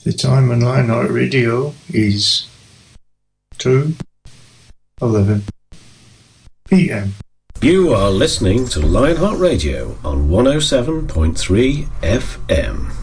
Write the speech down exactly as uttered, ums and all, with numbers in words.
The time on Lionheart Radio is two eleven p m. You are listening to Lionheart Radio on one oh seven point three F M.